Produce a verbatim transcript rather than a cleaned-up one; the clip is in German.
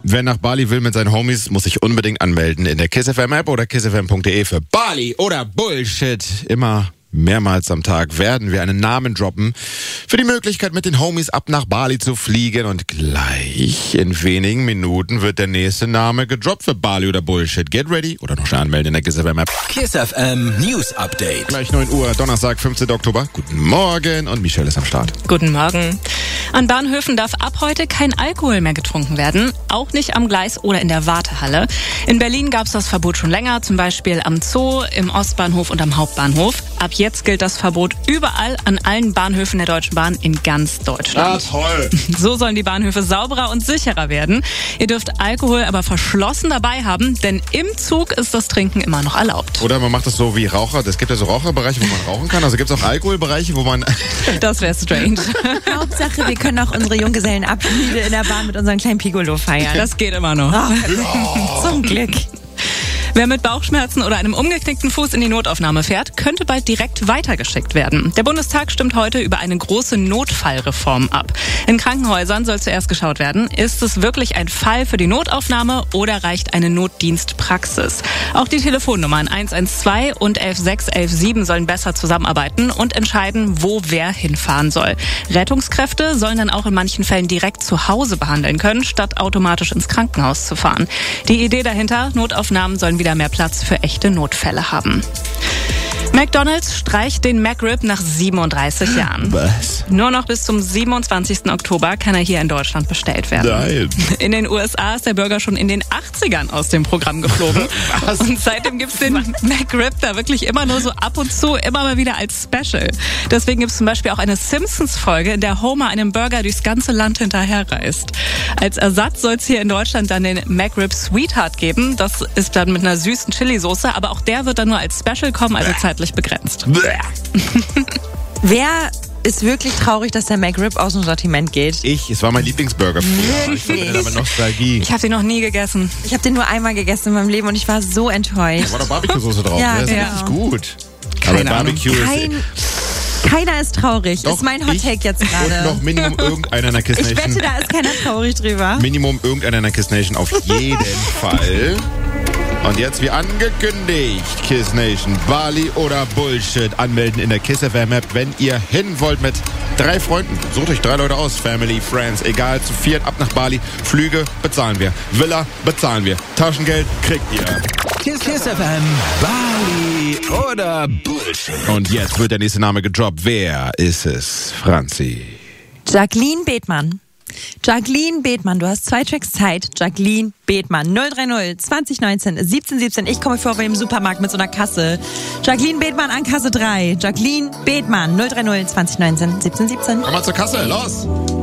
Wer nach Bali will mit seinen Homies, muss sich unbedingt anmelden in der Kiss F M App oder kiss f m punkt de für Bali oder Bullshit. Immer mehrmals am Tag werden wir einen Namen droppen für die Möglichkeit, mit den Homies ab nach Bali zu fliegen. Und gleich in wenigen Minuten wird der nächste Name gedroppt für Bali oder Bullshit. Get ready oder noch schnell anmelden in der Kiss F M App. Kiss F M News Update. Gleich neun Uhr, Donnerstag, fünfzehnten Oktober. Guten Morgen und Michelle ist am Start. Guten Morgen. An Bahnhöfen darf ab heute kein Alkohol mehr getrunken werden, auch nicht am Gleis oder in der Wartehalle. In Berlin gab es das Verbot schon länger, zum Beispiel am Zoo, im Ostbahnhof und am Hauptbahnhof. Ab jetzt gilt das Verbot überall an allen Bahnhöfen der Deutschen Bahn in ganz Deutschland. Ah, toll. So sollen die Bahnhöfe sauberer und sicherer werden. Ihr dürft Alkohol aber verschlossen dabei haben, denn im Zug ist das Trinken immer noch erlaubt. Oder man macht das so wie Raucher. Es gibt ja so Raucherbereiche, wo man rauchen kann. Also gibt es auch Alkoholbereiche, wo man... Das wäre strange. Hauptsache, wir können auch unsere Junggesellenabschiede in der Bahn mit unserem kleinen Piccolo feiern. Das geht immer noch. Oh, zum Glück. Wer mit Bauchschmerzen oder einem umgeknickten Fuß in die Notaufnahme fährt, könnte bald direkt weitergeschickt werden. Der Bundestag stimmt heute über eine große Notfallreform ab. In Krankenhäusern soll zuerst geschaut werden, ist es wirklich ein Fall für die Notaufnahme oder reicht eine Notdienstpraxis? Auch die Telefonnummern eins eins zwei und elf sechs, elf sieben sollen besser zusammenarbeiten und entscheiden, wo wer hinfahren soll. Rettungskräfte sollen dann auch in manchen Fällen direkt zu Hause behandeln können, statt automatisch ins Krankenhaus zu fahren. Die Idee dahinter, Notaufnahmen sollen wieder mehr Platz für echte Notfälle haben. McDonald's streicht den McRib nach siebenunddreißig Jahren. Was? Nur noch bis zum siebenundzwanzigsten Oktober kann er hier in Deutschland bestellt werden. Nein. In den U S A ist der Burger schon in den achtzigern aus dem Programm geflogen. Was? Und seitdem gibt's den McRib da wirklich immer nur so ab und zu, immer mal wieder als Special. Deswegen gibt's zum Beispiel auch eine Simpsons-Folge, in der Homer einem Burger durchs ganze Land hinterherreist. Als Ersatz soll es hier in Deutschland dann den McRib Sweetheart geben. Das ist dann mit einer süßen Chili-Soße, aber auch der wird dann nur als Special kommen, also zeitlich begrenzt. Wer ist wirklich traurig, dass der McRib aus dem Sortiment geht? Ich, es war mein Lieblingsburger früher. Ich Wirklich? finde aber Nostalgie. Ich habe sie noch nie gegessen. Ich habe den nur einmal gegessen in meinem Leben und ich war so enttäuscht. Da war doch Barbecue-Soße drauf. Ja, ne? Das ist genau. richtig gut. Keine aber Barbecue Kein, ist... keiner ist traurig. Doch, ist mein Hot Take ich jetzt Und gerade. noch Minimum irgendeiner in der Kiss Ich Nation. wette, da ist keiner traurig drüber. Minimum irgendeiner in der Kiss Nation auf jeden Fall. Und jetzt wie angekündigt, Kiss Nation, Bali oder Bullshit. Anmelden in der Kiss F M App, wenn ihr hin wollt mit drei Freunden. Sucht euch drei Leute aus, Family, Friends, egal, zu viert ab nach Bali. Flüge bezahlen wir, Villa bezahlen wir, Taschengeld kriegt ihr. Kiss, Kiss F M, Bali oder Bullshit. Und jetzt wird der nächste Name gedroppt. Wer ist es, Franzi? Jacqueline Bethmann. Jacqueline Bethmann, du hast zwei Tracks Zeit. Jacqueline Bethmann, null drei null, zwanzig neunzehn, siebzehn siebzehn. Ich komme vor im Supermarkt mit so einer Kasse. Jacqueline Bethmann an Kasse drei. Jacqueline Bethmann, null drei null, zwanzig neunzehn, siebzehn siebzehn. Komm mal zur Kasse, los!